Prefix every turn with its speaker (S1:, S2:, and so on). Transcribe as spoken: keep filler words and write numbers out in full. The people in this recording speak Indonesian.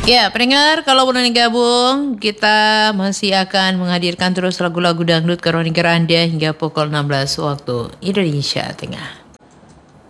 S1: Ya, pendengar, kalau belum gabung, kita masih akan menghadirkan terus lagu-lagu dangdut keronika Anda hingga pukul enam belas waktu Indonesia Tengah.